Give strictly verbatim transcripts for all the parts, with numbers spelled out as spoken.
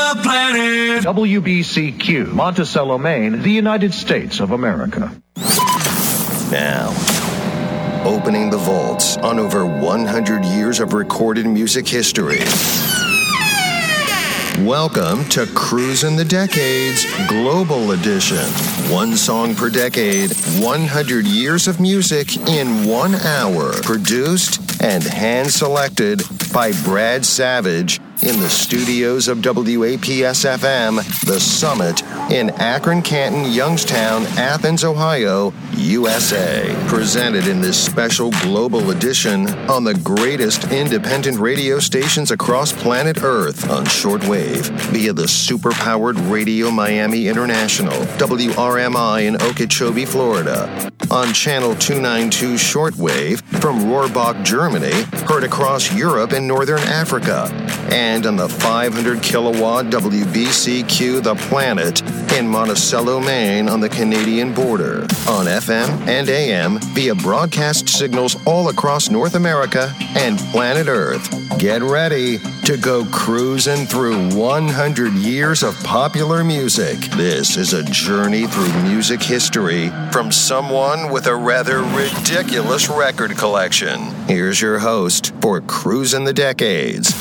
the planet. W B C Q, Monticello, Maine, the United States of America. Now, opening the vaults on over one hundred years of recorded music history. Welcome to Cruisin' the Decades Global Edition. One song per decade, one hundred years of music in one hour. Produced and hand-selected by Brad Savage in the studios of W A P S F M, The Summit, in Akron, Canton, Youngstown, Athens, Ohio, U S A. Presented in this special global edition on the greatest independent radio stations across planet Earth on shortwave via the super-powered Radio Miami International, W R M I in Okeechobee, Florida. On Channel two ninety-two shortwave from Rohrbach, Germany, heard across Europe and Northern Africa. And on the five hundred kilowatt W B C Q The Planet in Monticello, Maine on the Canadian border. On F M and A M via broadcast signals all across North America and planet Earth. Get ready to go cruising through one hundred years of popular music. This is a journey through music history from someone with a rather ridiculous record collection. Here's your host for Cruisin' the Decades,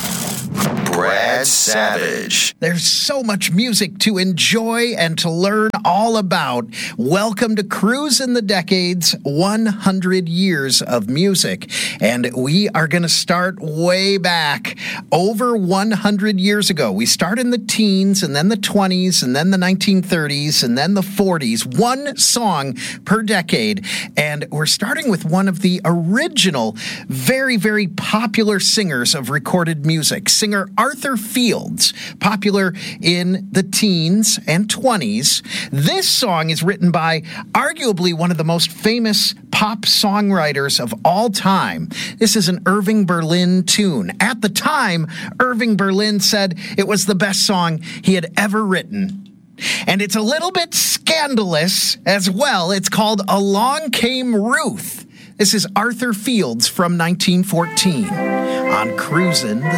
Brad Savage. There's so much music to enjoy and to learn all about. Welcome to Cruisin' the Decades, one hundred years of music. And we are going to start way back, over one hundred years ago. We start in the teens, and then the twenties, and then the nineteen thirties, and then the forties. One song per decade. And we're starting with one of the original, very, very popular singers of recorded music. Singer Arthur Fields, popular in the teens and twenties. This song is written by arguably one of the most famous pop songwriters of all time. This is an Irving Berlin tune. At the time, Irving Berlin said it was the best song he had ever written. And it's a little bit scandalous as well. It's called Along Came Ruth. This is Arthur Fields from nineteen fourteen on Cruisin' the